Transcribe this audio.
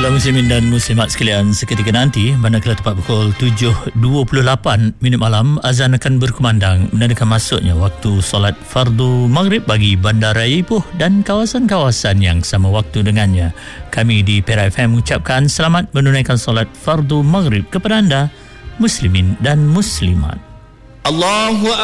Baiklah muslimin dan muslimat sekalian, seketika nanti manakala tepat pukul 7.28 minit malam, azan akan berkumandang menandakan masuknya waktu solat fardu maghrib bagi Bandaraya Ipoh dan kawasan-kawasan yang sama waktu dengannya. Kami di Perak FM mengucapkan selamat menunaikan solat fardu maghrib kepada anda muslimin dan muslimat. Allahu